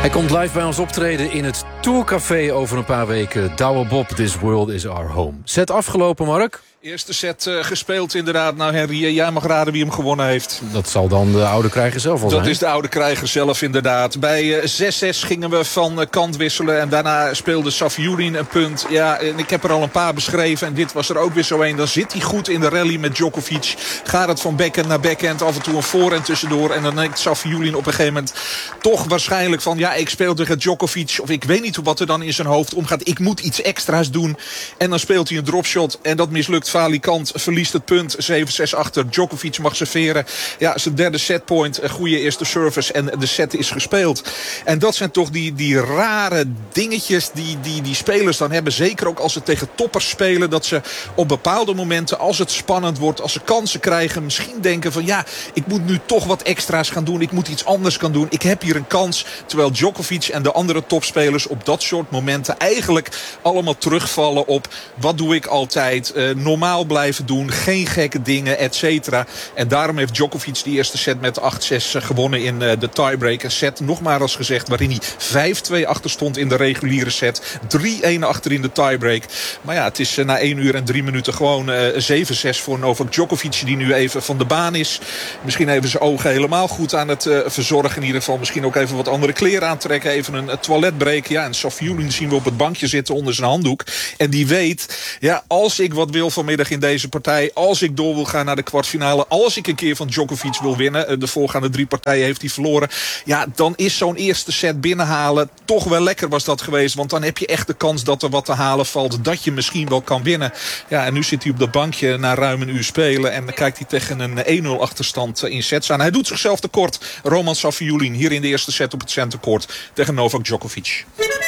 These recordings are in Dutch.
Hij komt live bij ons optreden in het Tourcafé over een paar weken. Douwe Bob, This World is Our Home. Set afgelopen, Mark? Eerste set gespeeld inderdaad. Nou Henry, jij mag raden wie hem gewonnen heeft. Dat zal dan de oude krijger zelf al zijn. Dat is de oude krijger zelf inderdaad. Bij 6-6 gingen we van kant wisselen. En daarna speelde Safiullin een punt. Ja, en ik heb er al een paar beschreven. En dit was er ook weer zo een. Dan zit hij goed in de rally met Djokovic. Gaat het van backhand naar backhand. Af en toe een voorhand tussendoor. En dan denkt Safiullin op een gegeven moment toch waarschijnlijk van... ja, ik speel tegen Djokovic. Of ik weet niet wat er dan in zijn hoofd omgaat. Ik moet iets extra's doen. En dan speelt hij een dropshot. En dat mislukt. Valikant verliest het punt. 7-6 achter. Djokovic mag serveren. Ja, zijn derde setpoint. Een goede eerste service. En de set is gespeeld. En dat zijn toch die rare dingetjes die spelers dan hebben. Zeker ook als ze tegen toppers spelen. Dat ze op bepaalde momenten, als het spannend wordt, als ze kansen krijgen, misschien denken van ja, ik moet nu toch wat extra's gaan doen. Ik moet iets anders gaan doen. Ik heb hier een kans. Terwijl Djokovic en de andere topspelers op dat soort momenten eigenlijk allemaal terugvallen op wat doe ik altijd. Normaal blijven doen. Geen gekke dingen, et cetera. En daarom heeft Djokovic die eerste set met 8-6 gewonnen in de tiebreak. Een set, nogmaals gezegd, waarin hij 5-2 achter stond in de reguliere set. 3-1 achter in de tiebreak. Maar ja, het is na 1 uur en 3 minuten gewoon 7-6 voor Novak Djokovic, die nu even van de baan is. Misschien even zijn ogen helemaal goed aan het verzorgen. In ieder geval misschien ook even wat andere kleren aantrekken. Even een toiletbreak. Ja, en Safiullin zien we op het bankje zitten onder zijn handdoek. En die weet, ja, als ik wat wil vanmiddag in deze partij, als ik door wil gaan naar de kwartfinale, als ik een keer van Djokovic wil winnen, de voorgaande 3 partijen heeft hij verloren, ja, dan is zo'n eerste set binnenhalen toch wel lekker was dat geweest, want dan heb je echt de kans dat er wat te halen valt, dat je misschien wel kan winnen. Ja, en nu zit hij op dat bankje na ruim een uur spelen en dan kijkt hij tegen een 1-0 achterstand in sets aan. Hij doet zichzelf tekort. Roman Safiullin hier in de eerste set op het centercourt tegen Novak Djokovic.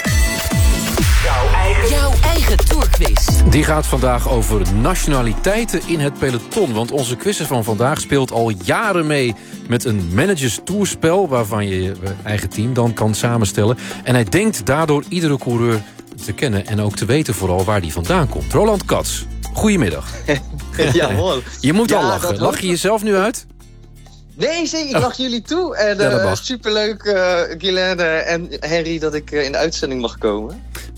Jouw eigen tourquiz. Die gaat vandaag over nationaliteiten in het peloton. Want onze quizzer van vandaag speelt al jaren mee met een managers tourspel, waarvan je je eigen team dan kan samenstellen. En hij denkt daardoor iedere coureur te kennen en ook te weten vooral waar die vandaan komt. Roland Kats, goedemiddag. Ja, mooi. Je moet al lachen. Lach je jezelf nu uit? Nee, zeker. Ik lach jullie toe. En superleuk, Guylaine en Henry, dat ik in de uitzending mag komen.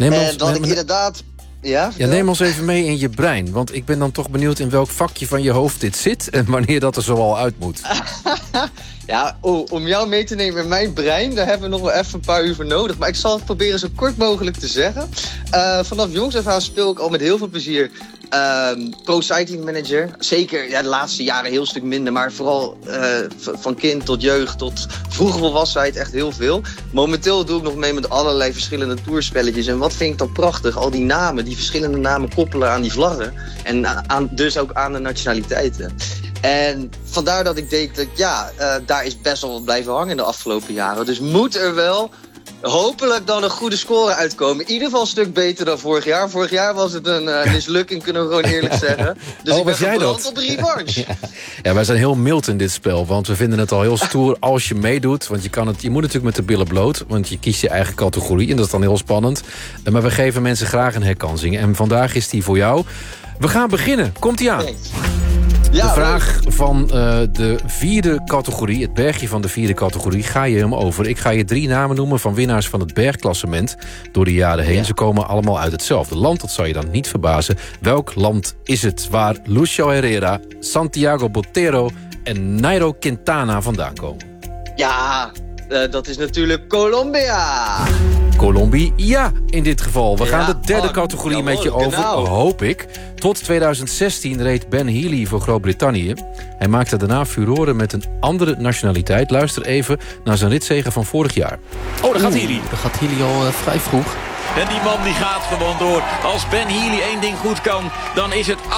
Neem ons even mee in je brein. Want ik ben dan toch benieuwd in welk vakje van je hoofd dit zit en wanneer dat er zoal uit moet. Ja, om jou mee te nemen in mijn brein, daar hebben we nog wel even een paar uur voor nodig. Maar ik zal het proberen zo kort mogelijk te zeggen. Vanaf jongs af aan speel ik al met heel veel plezier Pro Cycling Manager. Zeker de laatste jaren een heel stuk minder. Maar vooral van kind tot jeugd tot vroege volwassenheid echt heel veel. Momenteel doe ik nog mee met allerlei verschillende tourspelletjes. En wat vind ik dan prachtig? Al die namen, die verschillende namen koppelen aan die vlaggen. En dus ook aan de nationaliteiten. En vandaar dat ik denk dat daar is best wel wat blijven hangen de afgelopen jaren. Dus moet er wel hopelijk dan een goede score uitkomen. In ieder geval een stuk beter dan vorig jaar. Vorig jaar was het een mislukking, kunnen we gewoon eerlijk zeggen. Dus ik ben gebrand op revanche. Ja, wij zijn heel mild in dit spel. Want we vinden het al heel stoer als je meedoet. Want je moet natuurlijk met de billen bloot. Want je kiest je eigen categorie. En dat is dan heel spannend. Maar we geven mensen graag een herkansing. En vandaag is die voor jou. We gaan beginnen. Komt-ie aan. De vraag van de 4e categorie, het bergje van de 4e categorie, ga je hem over. Ik ga je 3 namen noemen van winnaars van het bergklassement door de jaren heen. Ze komen allemaal uit hetzelfde land, dat zal je dan niet verbazen. Welk land is het waar Lucio Herrera, Santiago Botero en Nairo Quintana vandaan komen? Ja, dat is natuurlijk Colombia. Colombia, in dit geval. We gaan de 3e categorie met je over, hoop ik. Tot 2016 reed Ben Healy voor Groot-Brittannië. Hij maakte daarna furoren met een andere nationaliteit. Luister even naar zijn ritzege van vorig jaar. Oh, daar gaat Healy. Daar gaat Healy al vrij vroeg. En die man die gaat gewoon door. Als Ben Healy 1 ding goed kan, dan is het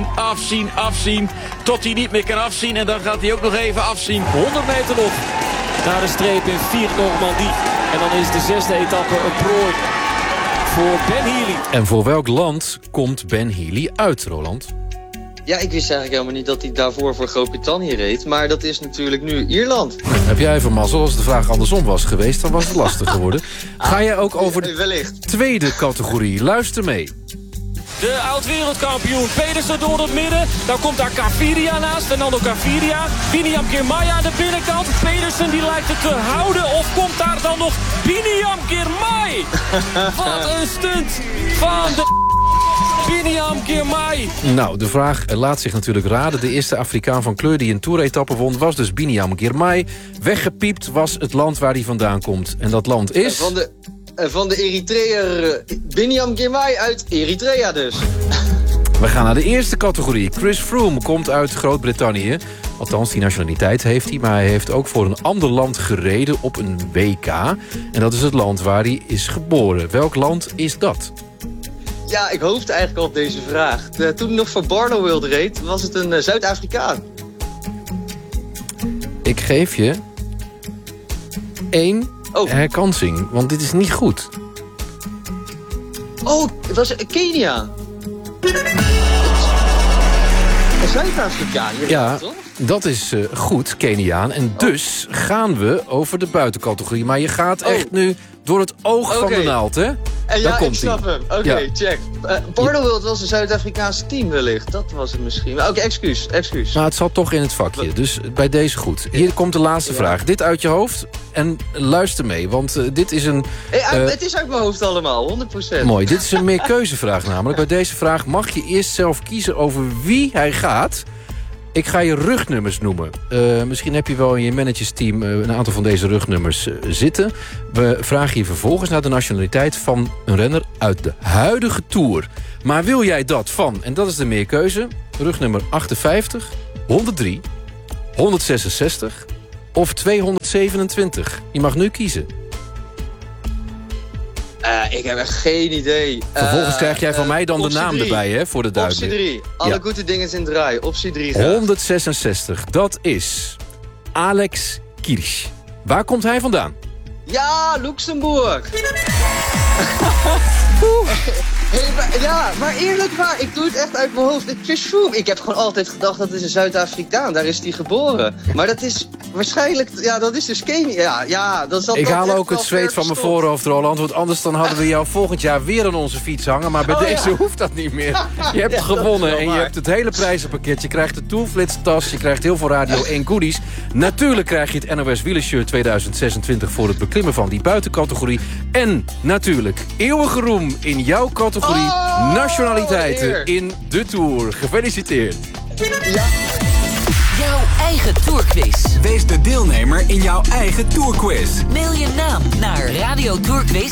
afzien. Tot hij niet meer kan afzien. En dan gaat hij ook nog even afzien. 100 meter nog naar de streep in 4 Normandie. En dan is de 6e etappe een prooi voor Ben Healy. En voor welk land komt Ben Healy uit, Roland? Ja, ik wist eigenlijk helemaal niet dat hij daarvoor voor Groot-Brittannië reed. Maar dat is natuurlijk nu Ierland. Heb jij even mazzel? Als de vraag andersom was geweest, dan was het lastig geworden. Ga jij ook over de 2e categorie? Luister mee. De oud-wereldkampioen Pedersen door het midden. Dan komt daar Gaviria naast. Fernando Gaviria. Biniam Girmay aan de binnenkant. Pedersen die lijkt het te houden. Of komt daar dan nog nog Biniam Girmay. Wat een stunt van de Biniam Girmay. Nou, de vraag laat zich natuurlijk raden. De eerste Afrikaan van kleur die een toeretappe won was dus Biniam Girmay. Weggepiept was het land waar hij vandaan komt. En dat land is... Van de Eritreër Biniam Girmay uit Eritrea dus. We gaan naar de eerste categorie. Chris Froome komt uit Groot-Brittannië. Althans, die nationaliteit heeft hij. Maar hij heeft ook voor een ander land gereden op een WK. En dat is het land waar hij is geboren. Welk land is dat? Ja, ik hoopte eigenlijk al op deze vraag. Toen ik nog voor Barloworld reed, was het een Zuid-Afrikaan. Ik geef je 1 herkansing, want dit is niet goed. Oh, het was Kenia. Een Zuid-Afrikaan, ja, toch? Dat is goed, Keniaan. En dus gaan we over de buitencategorie. Maar je gaat echt nu door het oog van de naald, hè? En ja, ik snap hem. Oké, check. Barloworld was een Zuid-Afrikaanse team wellicht. Dat was het misschien. Oké, excuus. Maar het zat toch in het vakje. Dus bij deze goed. Hier komt de laatste vraag. Dit uit je hoofd. En luister mee, want dit is een... het is uit mijn hoofd allemaal, 100%. Mooi, dit is een meerkeuzevraag namelijk. Bij deze vraag mag je eerst zelf kiezen over wie hij gaat. Ik ga je rugnummers noemen. Misschien heb je wel in je managersteam een aantal van deze rugnummers zitten. We vragen je vervolgens naar de nationaliteit van een renner uit de huidige Tour. Maar wil jij dat van, en dat is de meerkeuze, rugnummer 58, 103, 166 of 227? Je mag nu kiezen. Ik heb echt geen idee. Vervolgens krijg jij van mij dan de naam 3. erbij, hè, voor de duiding. Optie 3. Alle goede dingen in draai. Optie 3 graag. 166, dat is Alex Kirch. Waar komt hij vandaan? Ja, Luxemburg. Maar eerlijk waar, ik doe het echt uit mijn hoofd. Chris Froome, ik heb gewoon altijd gedacht dat is een Zuid-Afrikaan. Daar is hij geboren. Maar dat is waarschijnlijk, dat is dus Kenia. Ja, dat is ik haal ook het zweet van mijn voorhoofd, Roland. Want anders dan hadden we jou volgend jaar weer aan onze fiets hangen. Maar bij deze hoeft dat niet meer. Je hebt gewonnen en je hebt het hele prijzenpakket. Je krijgt de Tourflits-tas, je krijgt heel veel Radio 1 goodies. Natuurlijk krijg je het NOS Wielershirt 2026 voor het beklimmen van die buitencategorie. En natuurlijk eeuwige roem in jouw categorie nationaliteiten in de Tour. Gefeliciteerd. Ja. Jouw eigen Tourquiz. Wees de deelnemer in jouw eigen Tourquiz. Mail je naam naar radiotourquiz